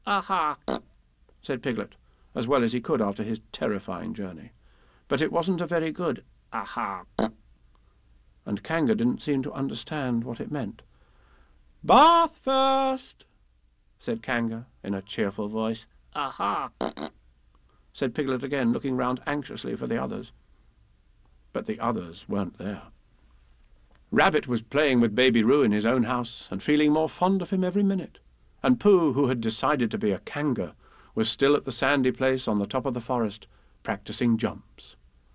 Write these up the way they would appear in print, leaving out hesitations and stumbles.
"Aha!" said Piglet, as well as he could after his terrifying journey. But it wasn't a very good "aha," and Kanga didn't seem to understand what it meant. "Bath first," said Kanga in a cheerful voice. "Aha!" said Piglet again, looking round anxiously for the others. But the others weren't there. Rabbit was playing with Baby Roo in his own house and feeling more fond of him every minute, and Pooh, who had decided to be a Kanga, was still at the sandy place on the top of the forest, practicing jumps.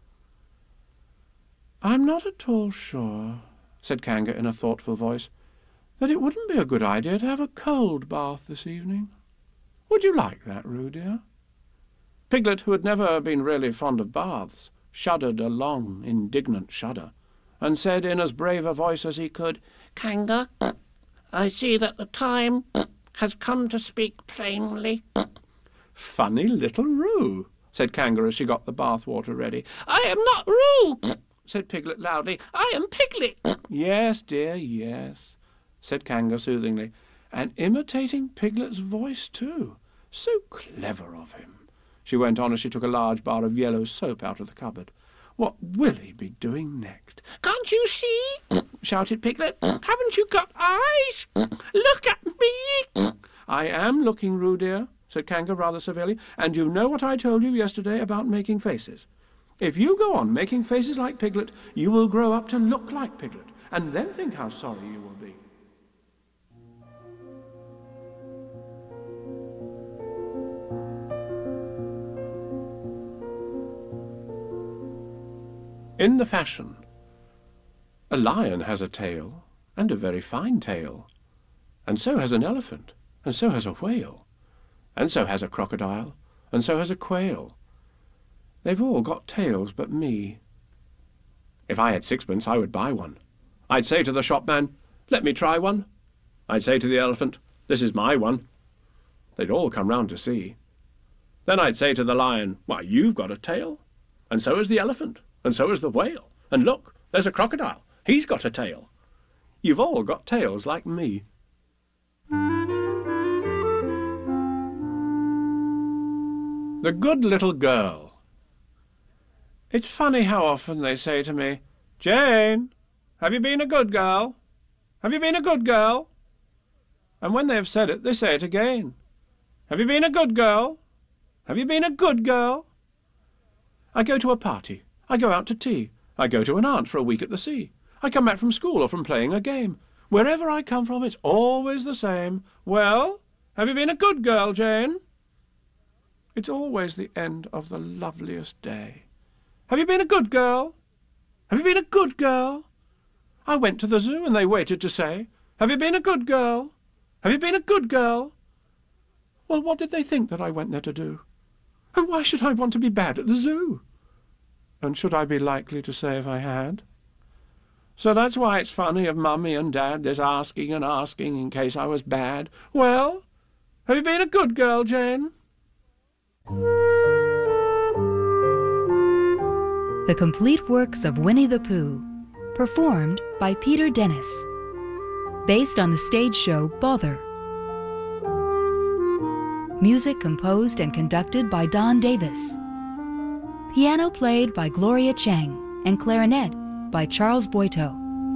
"I'm not at all sure," said Kanga in a thoughtful voice, "that it wouldn't be a good idea to have a cold bath this evening. Would you like that, Roo, dear?" Piglet, who had never been really fond of baths, shuddered a long, indignant shudder, and said in as brave a voice as he could, "Kanga, I see that the time has come to speak plainly." "Funny little Roo," said Kanga as she got the bath water ready. "I am not Roo," said Piglet loudly. "I am Piglet." "Yes, dear, yes," said Kanga soothingly, and imitating Piglet's voice too. So clever of him. She went on as she took a large bar of yellow soap out of the cupboard. "What will he be doing next?" "Can't you see?" shouted Piglet. "Haven't you got eyes? Look at me." "I am looking, Roo dear," said Kanga rather severely, "and you know what I told you yesterday about making faces. If you go on making faces like Piglet, you will grow up to look like Piglet, and then think how sorry you will be." In the fashion. A lion has a tail, and a very fine tail, and so has an elephant, and so has a whale, and so has a crocodile, and so has a quail. They've all got tails but me. If I had sixpence, I would buy one. I'd say to the shopman, "Let me try one." I'd say to the elephant, "This is my one." They'd all come round to see. Then I'd say to the lion, "Why, you've got a tail, and so has the elephant, and so has the whale, and look, there's a crocodile. He's got a tail. You've all got tails like me." The Good Little Girl. It's funny how often they say to me, "Jane, have you been a good girl? Have you been a good girl?" And when they have said it, they say it again. "Have you been a good girl? Have you been a good girl?" I go to a party. I go out to tea. I go to an aunt for a week at the sea. I come back from school or from playing a game. Wherever I come from, it's always the same. "Well, have you been a good girl, Jane?" It's always the end of the loveliest day. "Have you been a good girl? Have you been a good girl?" I went to the zoo and they waited to say, "Have you been a good girl? Have you been a good girl?" Well, what did they think that I went there to do? And why should I want to be bad at the zoo? And should I be likely to say if I had? So that's why it's funny of Mummy and Dad, this asking and asking in case I was bad. "Well, have you been a good girl, Jane?" The Complete Works of Winnie the Pooh, performed by Peter Dennis. Based on the stage show Bother. Music composed and conducted by Don Davis. Piano played by Gloria Chang and clarinet by Charles Boito.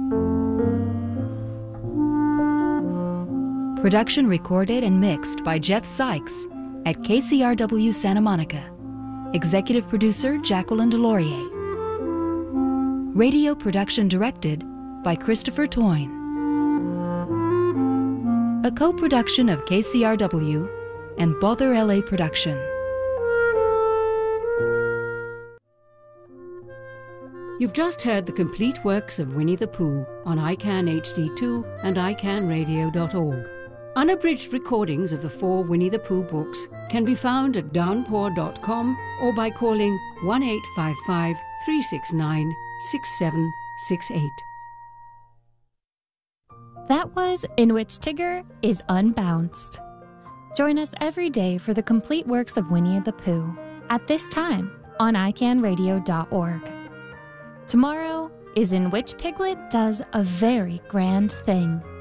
Production recorded and mixed by Jeff Sykes at KCRW Santa Monica. Executive producer Jacqueline Delorier. Radio production directed by Christopher Toyne. A co-production of KCRW and Bother LA Production. You've just heard the complete works of Winnie the Pooh on ICANN HD2 and iCannRadio.org. Unabridged recordings of the 4 Winnie the Pooh books can be found at downpour.com or by calling 1-855-369-6768. That was In Which Tigger is Unbounced. Join us every day for the complete works of Winnie the Pooh at this time on iCannRadio.org. Tomorrow is In Which Piglet Does a Very Grand Thing.